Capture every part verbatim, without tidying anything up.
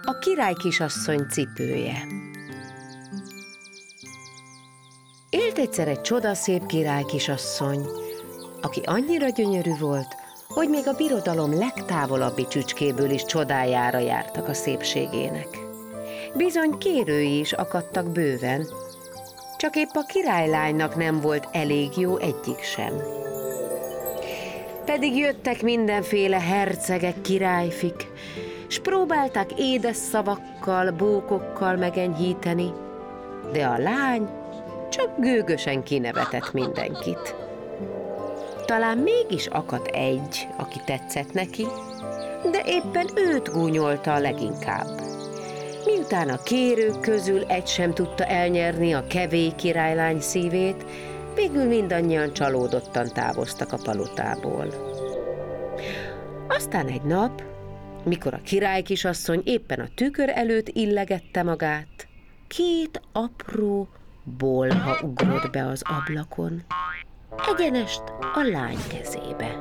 A király kisasszony cipője. Élt egyszer egy csodaszép király kisasszony, aki annyira gyönyörű volt, hogy még a birodalom legtávolabbi csücskéből is csodájára jártak a szépségének. Bizony kérői is akadtak bőven, csak épp a királylánynak nem volt elég jó egyik sem. Pedig jöttek mindenféle hercegek, királyfik, s próbálták édes szavakkal, bókokkal megenyhíteni, de a lány csak gőgösen kinevetett mindenkit. Talán mégis akadt egy, aki tetszett neki, de éppen őt gúnyolta a leginkább. Miután a kérők közül egy sem tudta elnyerni a kevély királylány szívét, végül mindannyian csalódottan távoztak a palotából. Aztán egy nap, mikor a király kisasszony éppen a tükör előtt illegette magát, két apró bolha ugrott be az ablakon, egyenest a lány kezébe.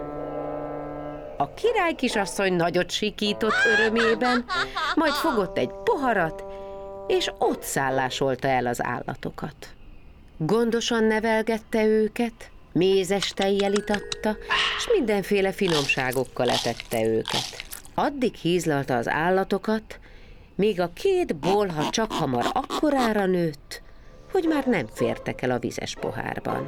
A király kisasszony nagyot sikított örömében, majd fogott egy poharat, és ott szállásolta el az állatokat. Gondosan nevelgette őket, mézes tejjel itatta, s mindenféle finomságokkal etette őket. Addig hízlalta az állatokat, míg a két bolha csak hamar akkorára nőtt, hogy már nem fértek el a vizes pohárban.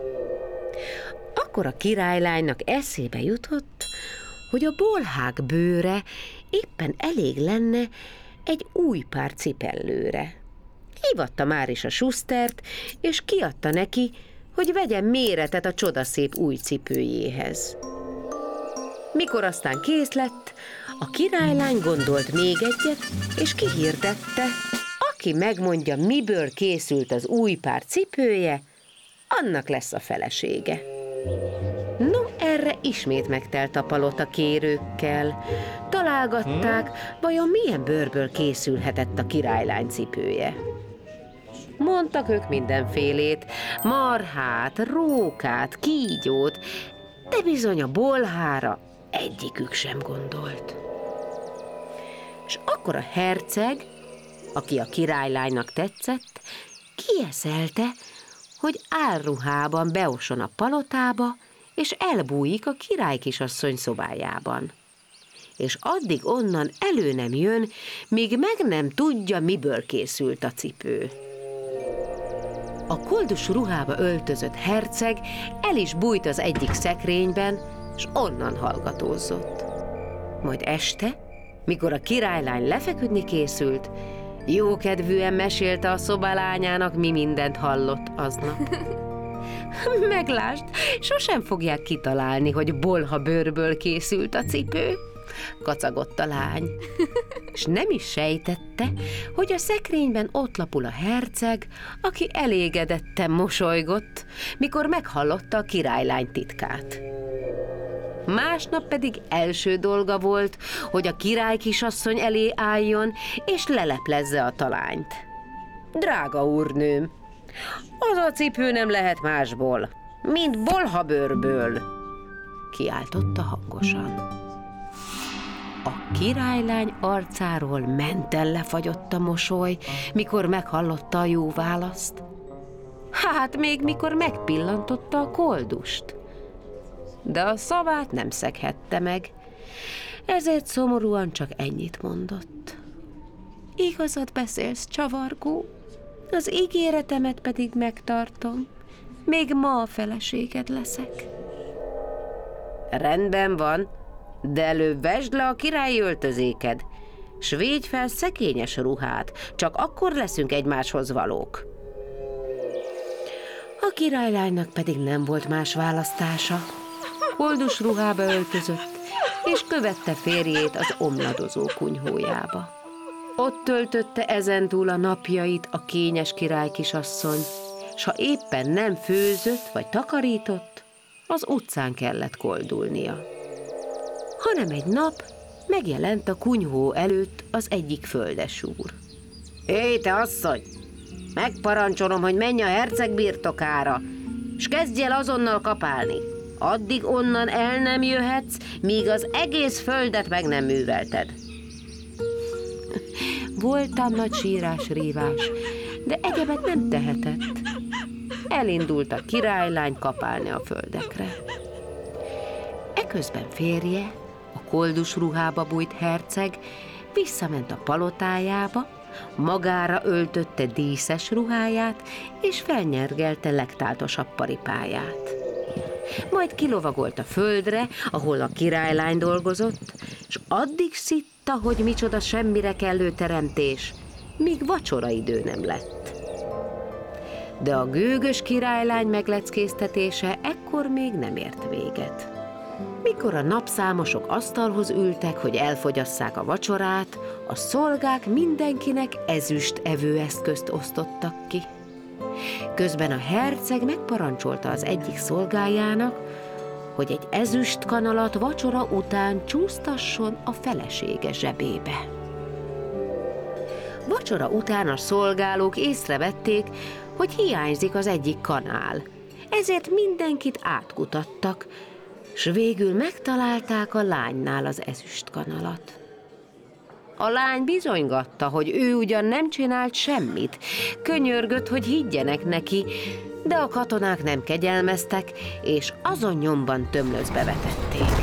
Akkor a királylánynak eszébe jutott, hogy a bolhák bőre éppen elég lenne egy új pár cipellőre. Hívatta már is a sustert, és kiadta neki, hogy vegyen méretet a csodaszép új cipőjéhez. Mikor aztán kész lett, a királylány gondolt még egyet, és kihirdette, aki megmondja, miből készült az új pár cipője, annak lesz a felesége. No, erre ismét megtelt a palota kérőkkel. Találgatták, vajon milyen bőrből készülhetett a királylány cipője. Mondtak ők mindenfélét, marhát, rókát, kígyót, de bizony a bolhára egyikük sem gondolt. És akkor a herceg, aki a királylánynak tetszett, kieszelte, hogy álruhában beoson a palotába, és elbújik a király kisasszony szobájában. És addig onnan elő nem jön, míg meg nem tudja, miből készült a cipő. A koldus ruhába öltözött herceg el is bújt az egyik szekrényben, s onnan hallgatózott. Majd este, mikor a királylány lefeküdni készült, jókedvűen mesélte a szobálányának, mi mindent hallott aznap. Meglásd, sosem fogják kitalálni, hogy bolha bőrből készült a cipő, kacagott a lány. És nem is sejtette, hogy a szekrényben ott lapul a herceg, aki elégedetten mosolygott, mikor meghallotta a királylány titkát. Másnap pedig első dolga volt, hogy a király kisasszony elé álljon, és leleplezze a talányt. Drága úrnőm, az a cipő nem lehet másból, mint bolhabőrből, kiáltotta hangosan. A királylány arcáról menten lefagyott a mosoly, mikor meghallotta a jó választ. Hát még mikor megpillantotta a koldust. De a szavát nem szeghette meg, ezért szomorúan csak ennyit mondott. Igazat beszélsz, csavargó, az ígéretemet pedig megtartom, még ma a feleséged leszek. Rendben van, de előbb vesd le a királyi öltözéked, s védj fel szekényes ruhát, csak akkor leszünk egymáshoz valók. A királylánynak pedig nem volt más választása. Koldus ruhába öltözött, és követte férjét az omladozó kunyhójába. Ott töltötte ezentúl a napjait a kényes király kisasszony, s ha éppen nem főzött vagy takarított, az utcán kellett koldulnia. Hanem egy nap megjelent a kunyhó előtt az egyik földesúr. Hé, te asszony! Megparancsolom, hogy menj a herceg birtokára, s kezdj el azonnal kapálni. Addig onnan el nem jöhetsz, míg az egész földet meg nem művelted. voltam nagy sírás-rívás, de egyebet nem tehetett. Elindult a királylány kapálni a földekre. Eközben férje, a koldus ruhába bújt herceg visszament a palotájába, magára öltötte díszes ruháját, és felnyergelte legtáltosabb paripáját. Majd kilovagolt a földre, ahol a királylány dolgozott, és addig szitta, hogy micsoda semmire kellő teremtés, míg vacsoraidő nem lett. De a gőgös királylány megleckéztetése ekkor még nem ért véget. Mikor a napszámosok asztalhoz ültek, hogy elfogyasszák a vacsorát, a szolgák mindenkinek ezüst evőeszközt osztottak ki. Közben a herceg megparancsolta az egyik szolgájának, hogy egy ezüst kanalat vacsora után csúsztasson a felesége zsebébe. Vacsora után a szolgálók észrevették, hogy hiányzik az egyik kanál, ezért mindenkit átkutattak, s végül megtalálták a lánynál az ezüst kanalat. A lány bizonygatta, hogy ő ugyan nem csinált semmit, könyörgött, hogy higgyenek neki, de a katonák nem kegyelmeztek, és azon nyomban tömlöcbe vetették.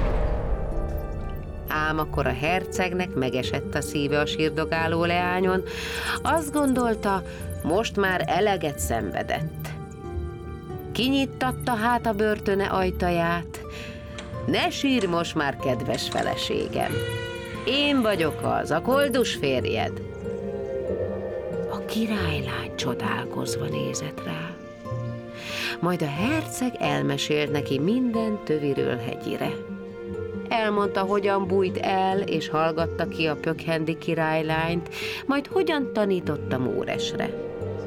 Ám akkor a hercegnek megesett a szíve a sírdogáló leányon, azt gondolta, most már eleget szenvedett. Kinyittatta hát a börtöne ajtaját. Ne sírj most már, kedves feleségem! Én vagyok az, a koldus férjed. A királylány csodálkozva nézett rá. Majd a herceg elmesélt neki minden töviről hegyire. Elmondta, hogyan bújt el, és hallgatta ki a pökhendi királylányt, majd hogyan tanította Móresre.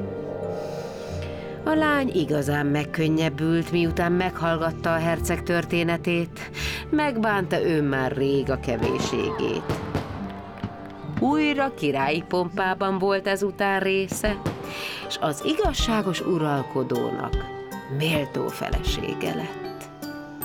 A lány igazán megkönnyebbült, miután meghallgatta a herceg történetét, megbánta ő már rég a kevésségét. Újra királyi pompában volt ezután része, és az igazságos uralkodónak méltó felesége lett.